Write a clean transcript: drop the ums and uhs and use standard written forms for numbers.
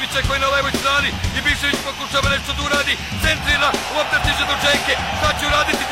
Bišćevića koji je na levoj strani i Bišćević pokušava nešto da uradi, centrira, lopta stiže do Dženke, šta će uraditi